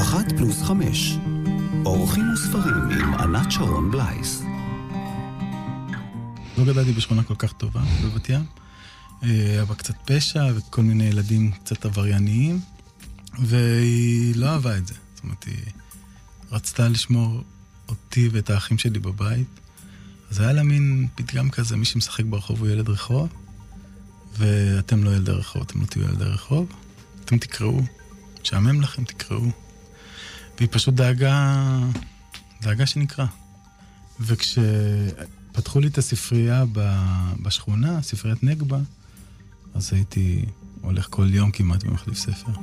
1+5 אורחים וספרים עם ענת שרון בלייס. לא גדלתי בשכונה כל כך טובה בבת ים. אבל קצת פשע וכל מיני ילדים קצת עברייניים, והיא לא אהבה את זה. זאת אומרת, היא רצתה לשמור אותי ואת האחים שלי בבית. אז היה לה מין פתגם כזה, מי שמשחק ברחוב הוא ילד רחוב, ואתם לא ילדי רחוב, אתם לא תהיו ילדי רחוב, אתם תקראו, שעמם לכם תקראו. והיא פשוט דאגה שנקרא. וכשפתחו לי את הספרייה בשכונה, ספריית נגבה, אז הייתי הולך כל יום כמעט ומחליף ספר.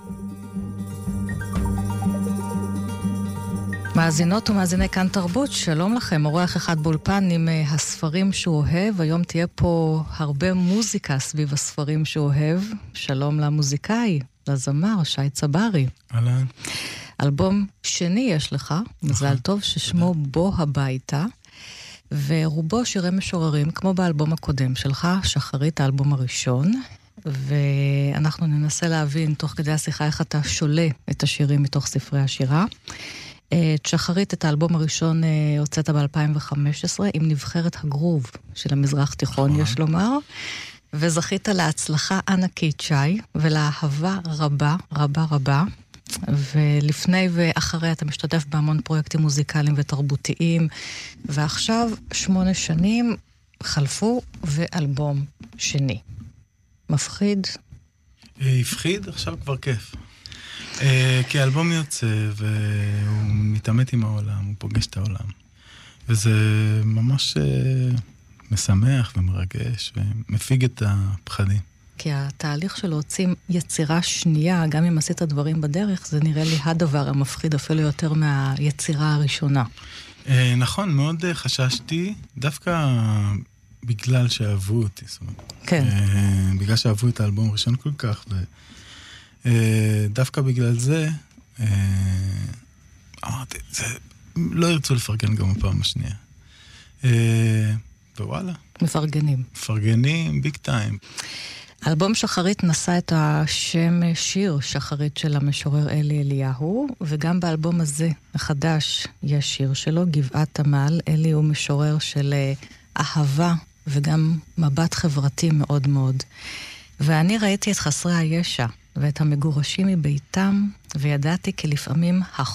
מאזינות ומאזיני כאן תרבות, שלום לכם, אורח אחד באולפן עם הספרים שהוא אוהב. היום תהיה פה הרבה מוזיקה סביב הספרים שהוא אוהב. שלום למוזיקאי, לזמר, שי צברי. אהלן. אלבום שני יש לך, מזל טוב, ששמו בוא הביתה, ורובו שירי משוררים, כמו באלבום הקודם שלך, שחרית, האלבום הראשון, ואנחנו ננסה להבין תוך כדי השיחה איך אתה שולה את השירים מתוך ספרי השירה. את שחרית, את האלבום הראשון הוצאת ב-2015 עם נבחרת הגרוב של המזרח תיכון, יש לומר, וזכית להצלחה ענקית, שי, ולאהבה רבה, רבה רבה. ולפני ואחרי אתה משתתף בהמון פרויקטים מוזיקליים ותרבותיים, ועכשיו 8 שנים חלפו ואלבום שני. מפחיד? הפחיד, עכשיו כבר כיף. כי האלבום יוצא והוא מתעמת עם העולם, הוא פוגש את העולם. וזה ממש משמח ומרגש ומפיג את הפחדים. כי התהליך של להוציא יצירה שנייה, גם אם עשית דברים בדרך, זה נראה לי הדבר המפחיד אפילו יותר מהיצירה הראשונה. נכון, מאוד חששתי, דווקא בגלל שאהבו אותי. זאת אומרת, כן. בגלל שאהבו את האלבום הראשון כל כך, ודווקא בגלל זה, אמרתי, לא ירצו לפרגן גם בפעם השנייה. ווואלה. מפרגנים, ביג טיים. אלבום שחרית נשא את השם שיר שחרית של המשורר אלי אליהו, וגם באלבום הזה החדש יש שיר שלו, גבעת עמל. אלי הוא משורר של אהבה וגם מבט חברתי מאוד מאוד. ואני ראיתי את חסרי הישע ואת המגורשים מביתם, וידעתי כי לפעמים